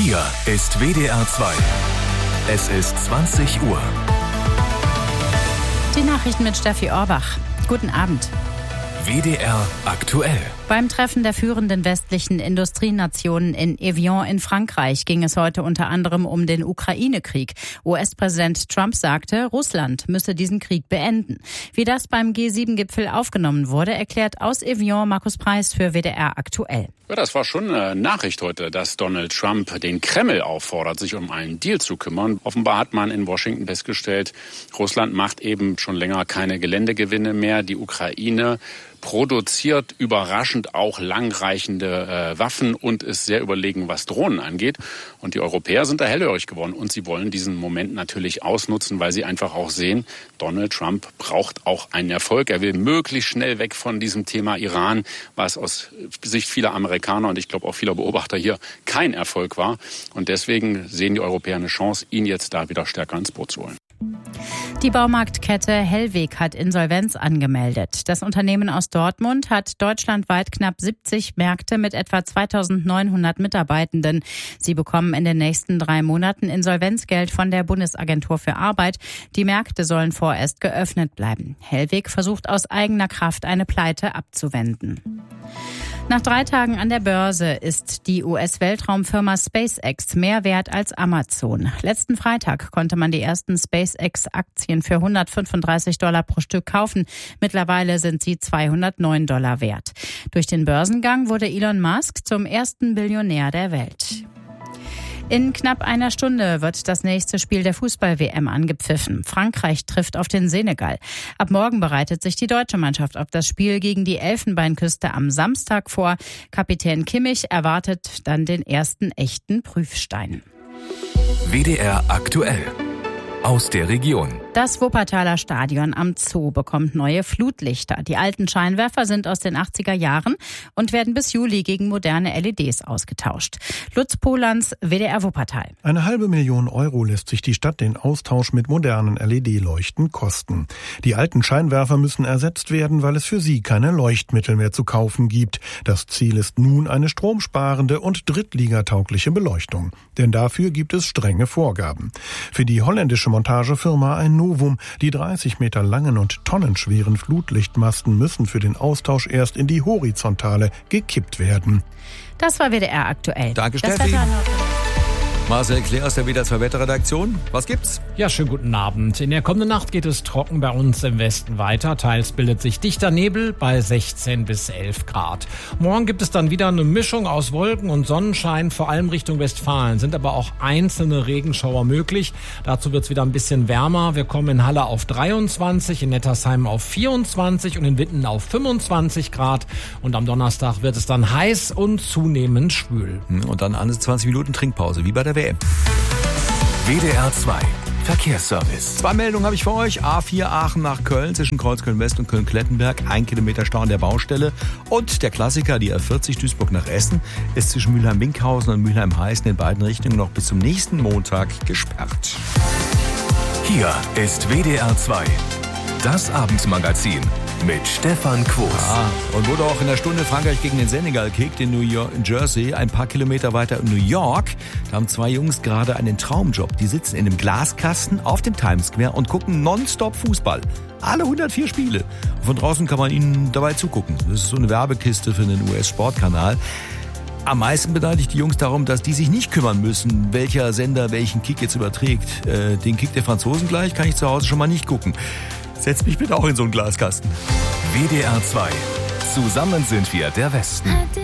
Hier ist WDR 2. Es ist 20 Uhr. Die Nachrichten mit Steffi Orbach. Guten Abend. WDR aktuell. Beim Treffen der führenden westlichen Industrienationen in Evian in Frankreich ging es heute unter anderem um den Ukraine-Krieg. US-Präsident Trump sagte, Russland müsse diesen Krieg beenden. Wie das beim G7-Gipfel aufgenommen wurde, erklärt aus Evian Markus Preis für WDR aktuell. Ja, das war schon eine Nachricht heute, dass Donald Trump den Kreml auffordert, sich um einen Deal zu kümmern. Offenbar hat man in Washington festgestellt, Russland macht eben schon länger keine Geländegewinne mehr. Die Ukraine produziert überraschend auch langreichende Waffen und ist sehr überlegen, was Drohnen angeht. Und die Europäer sind da hellhörig geworden und sie wollen diesen Moment natürlich ausnutzen, weil sie einfach auch sehen, Donald Trump braucht auch einen Erfolg. Er will möglichst schnell weg von diesem Thema Iran, was aus Sicht vieler Amerikaner und ich glaube auch vieler Beobachter hier kein Erfolg war. Und deswegen sehen die Europäer eine Chance, ihn jetzt da wieder stärker ins Boot zu holen. Die Baumarktkette Hellweg hat Insolvenz angemeldet. Das Unternehmen aus Dortmund hat deutschlandweit knapp 70 Märkte mit etwa 2.900 Mitarbeitenden. Sie bekommen in den nächsten 3 Monaten Insolvenzgeld von der Bundesagentur für Arbeit. Die Märkte sollen vorerst geöffnet bleiben. Hellweg versucht aus eigener Kraft eine Pleite abzuwenden. Nach 3 Tagen an der Börse ist die US-Weltraumfirma SpaceX mehr wert als Amazon. Letzten Freitag konnte man die ersten SpaceX-Aktien für $135 pro Stück kaufen. Mittlerweile sind sie $209 wert. Durch den Börsengang wurde Elon Musk zum ersten Billionär der Welt. In knapp einer Stunde wird das nächste Spiel der Fußball-WM angepfiffen. Frankreich trifft auf den Senegal. Ab morgen bereitet sich die deutsche Mannschaft auf das Spiel gegen die Elfenbeinküste am Samstag vor. Kapitän Kimmich erwartet dann den ersten echten Prüfstein. WDR aktuell. Aus der Region. Das Wuppertaler Stadion am Zoo bekommt neue Flutlichter. Die alten Scheinwerfer sind aus den 80er Jahren und werden bis Juli gegen moderne LEDs ausgetauscht. Lutz Polans, WDR Wuppertal. 500.000 € lässt sich die Stadt den Austausch mit modernen LED-Leuchten kosten. Die alten Scheinwerfer müssen ersetzt werden, weil es für sie keine Leuchtmittel mehr zu kaufen gibt. Das Ziel ist nun eine stromsparende und drittligataugliche Beleuchtung. Denn dafür gibt es strenge Vorgaben. Für die holländische Montagefirma ein Novum. Die 30 Meter langen und tonnenschweren Flutlichtmasten müssen für den Austausch erst in die Horizontale gekippt werden. Das war WDR aktuell. Danke, Steffi. Marcel Klee aus der WDR 2 Wetterredaktion. Was gibt's? Ja, schönen guten Abend. In der kommenden Nacht geht es trocken bei uns im Westen weiter. Teils bildet sich dichter Nebel bei 16 bis 11 Grad. Morgen gibt es dann wieder eine Mischung aus Wolken und Sonnenschein, vor allem Richtung Westfalen. Sind aber auch einzelne Regenschauer möglich. Dazu wird's wieder ein bisschen wärmer. Wir kommen in Halle auf 23, in Nettersheim auf 24 und in Witten auf 25 Grad. Und am Donnerstag wird es dann heiß und zunehmend schwül. Und dann alle 20 Minuten Trinkpause, wie bei der WM. WDR 2 Verkehrsservice. 2 Meldungen habe ich für euch. A4 Aachen nach Köln zwischen Kreuzköln-West und Köln-Klettenberg. 1 Kilometer Stau an der Baustelle. Und der Klassiker, die A40 Duisburg nach Essen, ist zwischen Mülheim-Winkhausen und Mülheim-Heißen in beiden Richtungen noch bis zum nächsten Montag gesperrt. Hier ist WDR 2. Das Abendmagazin mit Stefan Quos. Und wurde auch in der Stunde Frankreich gegen den Senegal kickt in Jersey, ein paar Kilometer weiter in New York. Da haben 2 Jungs gerade einen Traumjob. Die sitzen in einem Glaskasten auf dem Times Square und gucken nonstop Fußball. Alle 104 Spiele. Von draußen kann man ihnen dabei zugucken. Das ist so eine Werbekiste für einen US-Sportkanal. Am meisten beneide die Jungs darum, dass die sich nicht kümmern müssen, welcher Sender welchen Kick jetzt überträgt. Den Kick der Franzosen gleich kann ich zu Hause schon mal nicht gucken. Setz mich bitte auch in so einen Glaskasten. WDR 2. Zusammen sind wir der Westen.